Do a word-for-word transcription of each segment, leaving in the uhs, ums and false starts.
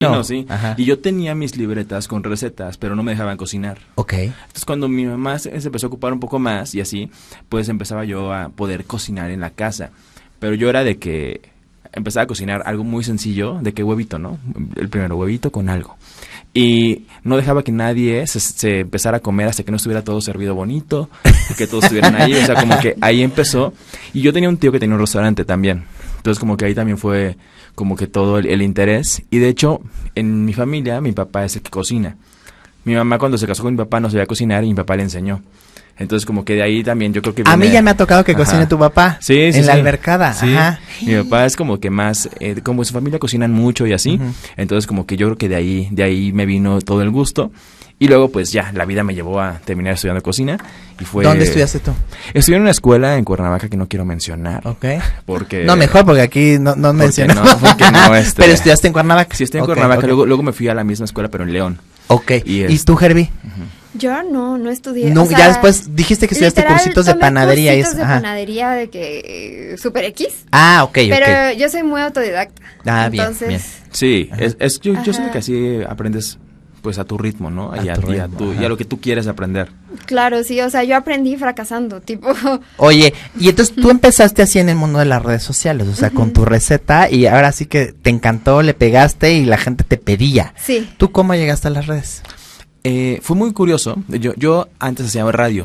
No, sí. Ajá. Y yo tenía mis libretas con recetas, pero no me dejaban cocinar. Ok. Entonces, cuando mi mamá se, se empezó a ocupar un poco más y así, pues empezaba yo a poder cocinar en la casa. Pero yo era de que empezaba a cocinar algo muy sencillo, de que huevito, ¿no? El primero huevito con algo. Y no dejaba que nadie se, se empezara a comer hasta que no estuviera todo servido bonito, que todos estuvieran ahí. O sea, como que ahí empezó. Y yo tenía un tío que tenía un restaurante también. Entonces, como que ahí también fue como que todo el, el interés. Y de hecho, en mi familia, mi papá es el que cocina. Mi mamá cuando se casó con mi papá no sabía cocinar y mi papá le enseñó. Entonces, como que de ahí también yo creo que viene... A mí ya me ha tocado que cocine Ajá. tu papá. Sí, sí, En sí. la albercada. Sí. Ajá. Mi papá es como que más... Eh, como su familia cocinan mucho y así. Uh-huh. Entonces, como que yo creo que de ahí, de ahí me vino todo el gusto. Y luego, pues ya, la vida me llevó a terminar estudiando cocina. Y fue... ¿Dónde estudiaste tú? Estudié en una escuela en Cuernavaca que no quiero mencionar. Ok. Porque... No, mejor, porque aquí no, no mencionamos. No, porque no, este... Pero estudiaste en Cuernavaca. Sí, estudié en okay, Cuernavaca. Okay. Luego, luego me fui a la misma escuela, pero en León. Ok. ¿Y, este... ¿Y tú, Herbie? Uh-huh. Yo no, no estudié. No, o sea, ya después dijiste que estudiaste cursitos de panadería. Cursitos y de Ajá. panadería de que... Super X. Ah, ok, Pero okay. yo soy muy autodidacta. Ah, entonces, bien, bien. Sí, es, es, yo, yo sé que así aprendes pues a tu ritmo, ¿no? A y, a, tu y, a ritmo, tu, y a lo que tú quieres aprender. Claro, sí, o sea, yo aprendí fracasando, tipo... Oye, y entonces tú empezaste así en el mundo de las redes sociales, o sea, uh-huh. con tu receta, y ahora sí que te encantó, le pegaste y la gente te pedía. Sí. ¿Tú cómo llegaste a las redes? Eh, fue muy curioso. Yo, yo antes hacía radio.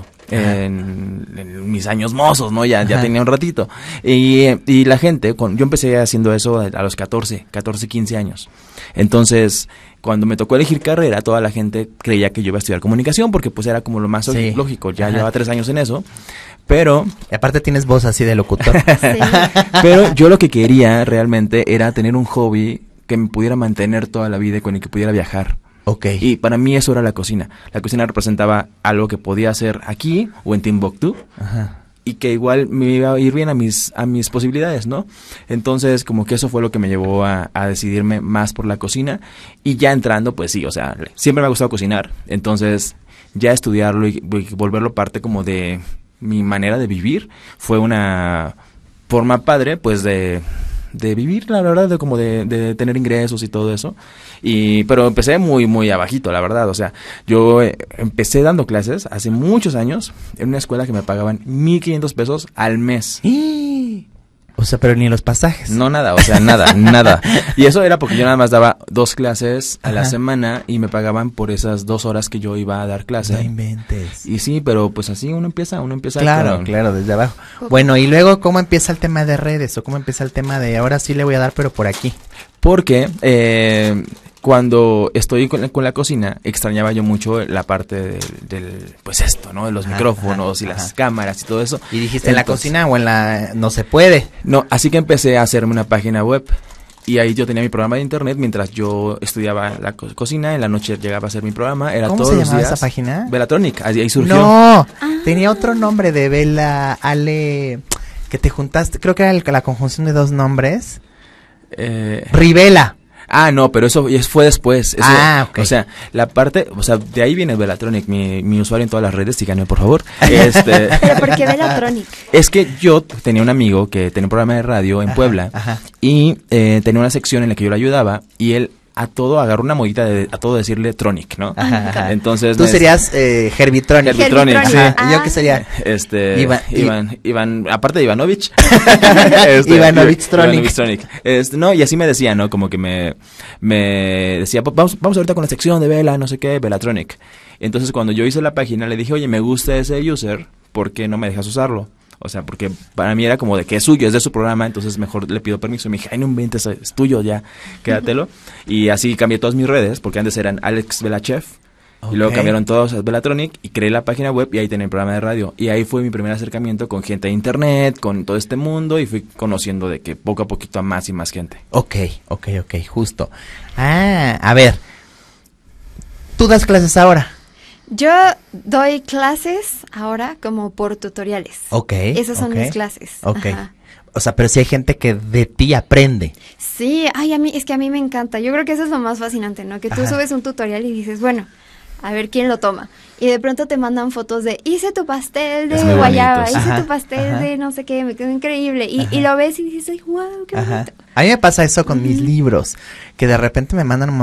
En, en mis años mozos, ¿no? Ya, ya tenía un ratito. Y, y la gente, con, yo empecé haciendo eso a los catorce, quince años. Entonces, cuando me tocó elegir carrera, toda la gente creía que yo iba a estudiar comunicación porque pues era como lo más sí. lógico. Ya Ajá. llevaba tres años en eso. Pero... Y aparte tienes voz así de locutor. Sí. Pero yo lo que quería realmente era tener un hobby que me pudiera mantener toda la vida y con el que pudiera viajar. Okay. Y para mí eso era la cocina. La cocina representaba algo que podía hacer aquí o en Timbuktu. Ajá. Y que igual me iba a ir bien a mis a mis posibilidades, ¿no? Entonces, como que eso fue lo que me llevó a, a decidirme más por la cocina. Y ya entrando, pues sí, o sea, siempre me ha gustado cocinar. Entonces, ya estudiarlo y, y volverlo parte como de mi manera de vivir fue una forma padre, pues, de... de vivir, la verdad, de como de, de tener ingresos y todo eso. Y pero empecé muy, muy abajito, la verdad. O sea, yo eh, empecé dando clases hace muchos años en una escuela que me pagaban mil quinientos pesos al mes. ¡Y! O sea, pero ni los pasajes. No, nada, o sea, nada, nada. Y eso era porque yo nada más daba dos clases a Ajá. la semana y me pagaban por esas dos horas que yo iba a dar clase. No inventes. Y sí, pero pues así uno empieza, uno empieza. Claro, con... claro, desde abajo. Bueno, y luego, ¿cómo empieza el tema de redes? ¿O cómo empieza el tema de ahora sí le voy a dar, pero por aquí? Porque eh, cuando estoy con, con la cocina, extrañaba yo mucho la parte del, del pues esto, ¿no? De los ajá, micrófonos ajá, y las ajá. cámaras y todo eso. ¿Y dijiste Entonces, en la cocina o en la...? No se puede. No, así que empecé a hacerme una página web. Y ahí yo tenía mi programa de internet mientras yo estudiaba la co- cocina. En la noche llegaba a hacer mi programa. Era ¿Cómo todos se los llamaba días. esa página? Velatronic, ahí, ahí surgió. No, ah. tenía otro nombre de Vela, Ale... Que te juntaste, creo que era el, la conjunción de dos nombres. Eh... Rivela. Ah, no, pero eso fue después. Eso, ah, ok. O sea, la parte, o sea, de ahí viene Velatronic, mi, mi usuario en todas las redes, síganme por favor. Este, ¿Pero por qué Velatronic? Es que yo tenía un amigo que tenía un programa de radio en ajá, Puebla ajá. y eh, tenía una sección en la que yo lo ayudaba y él a todo agarró una modita de a todo decirle Tronic, ¿no? Ajá, ajá. Entonces tú me serías eh, Herbitronic. Herbitronic, sí. Ah. Yo que sería este Iván, Iván, Iván, aparte de Ivanovich. este, Ivanovich Tronic. Ivanovich Tronic. Este, no, y así me decía, ¿no? Como que me me decía, vamos vamos ahorita con la sección de Vela, no sé qué, Velatronic. Entonces, cuando yo hice la página le dije, "Oye, me gusta ese user, ¿por qué no me dejas usarlo?" O sea, porque para mí era como de que es suyo, es de su programa, entonces mejor le pido permiso. Y me dije, ay, no inventes, es tuyo ya, quédatelo. Y así cambié todas mis redes, porque antes eran Alex Velachef, okay. Y luego cambiaron todos a Velatronic, y creé la página web, y ahí tenía el programa de radio. Y ahí fue mi primer acercamiento con gente de internet, con todo este mundo, y fui conociendo de que poco a poquito a más y más gente. Ok, ok, ok, justo. Ah, a ver, ¿tú das clases ahora? Yo doy clases ahora como por tutoriales. Ok. Esas son okay, mis clases. Ok. Ajá. O sea, pero sí hay gente que de ti aprende. Sí, ay, a mí, es que a mí me encanta. Yo creo que eso es lo más fascinante, ¿no? Que tú Ajá. subes un tutorial y dices, bueno, a ver quién lo toma. Y de pronto te mandan fotos de, hice tu pastel de guayaba, hice Ajá, tu pastel ajá. de no sé qué, me quedó increíble. Y, y lo ves y dices, ay, wow, qué bonito. A mí me pasa eso con uh-huh. mis libros, que de repente me mandan un